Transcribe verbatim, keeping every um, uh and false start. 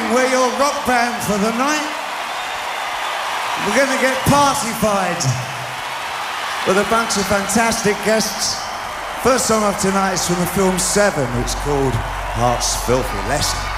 we're your rock band for the night. We're going to get party-fied with a bunch of fantastic guests. First song of tonight is from the film Seven. It's called Heart's Filthy Lesson.